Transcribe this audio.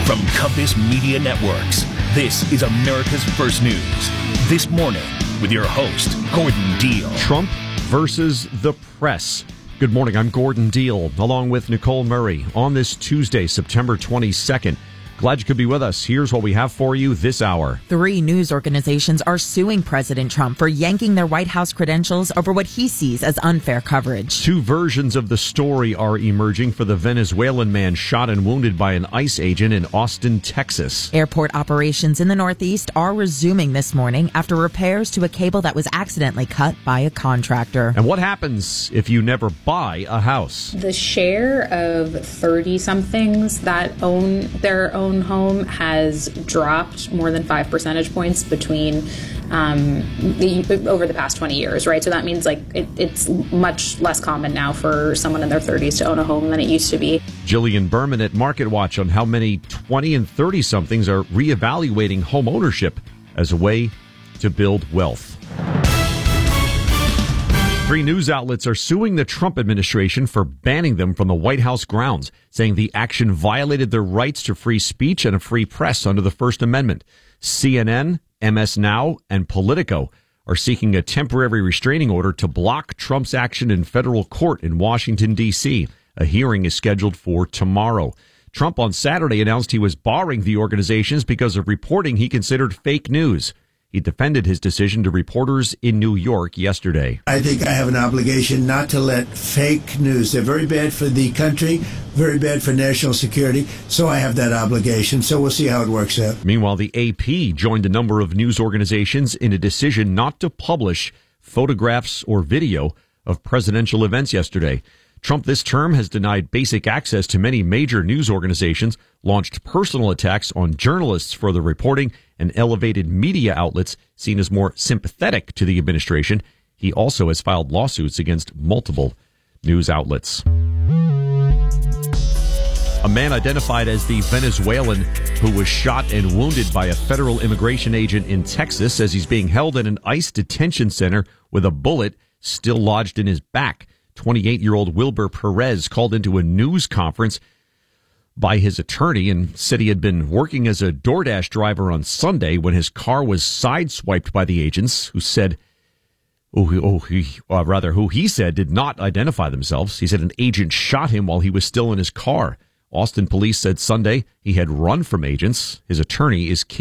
From Compass Media Networks, this is America's First News. This morning with your host, Gordon Deal. Trump versus the press. Good morning, I'm Gordon Deal, along with Nicole Murray, on this Tuesday, September 22nd. Glad you could be with us. Here's what we have for you this hour. 3 news organizations are suing President Trump for yanking their White House credentials over what he sees as unfair coverage. 2 versions of the story are emerging for the Venezuelan man shot and wounded by an ICE agent in Austin, Texas. Airport operations in the Northeast are resuming this morning after repairs to a cable that was accidentally cut by a contractor. And what happens if you never buy a house? The share of 30-somethings that own their own home has dropped more than 5 percentage points between over the past 20 years, right? So that means it's much less common now for someone in their 30s to own a home than it used to be. Jillian Berman at MarketWatch on how many 20 and 30-somethings are reevaluating home ownership as a way to build wealth. 3 news outlets are suing the Trump administration for banning them from the White House grounds, saying the action violated their rights to free speech and a free press under the First Amendment. CNN, MS Now, and Politico are seeking a temporary restraining order to block Trump's action in federal court in Washington, D.C. A hearing is scheduled for tomorrow. Trump on Saturday announced he was barring the organizations because of reporting he considered fake news. He defended his decision to reporters in New York yesterday. I think I have an obligation not to let fake news. They're very bad for the country, very bad for national security, so I have that obligation. So we'll see how it works out. Meanwhile, the AP joined a number of news organizations in a decision not to publish photographs or video of presidential events yesterday. Trump this term has denied basic access to many major news organizations, launched personal attacks on journalists for the reporting, and elevated media outlets seen as more sympathetic to the administration. He also has filed lawsuits against multiple news outlets. A man identified as the Venezuelan who was shot and wounded by a federal immigration agent in Texas says he's being held in an ICE detention center with a bullet still lodged in his back. 28-year-old Wilber Perez called into a news conference by his attorney and said he had been working as a DoorDash driver on Sunday when his car was sideswiped by the agents who he said did not identify themselves. He said an agent shot him while he was still in his car. Austin police said Sunday he had run from agents. His attorney is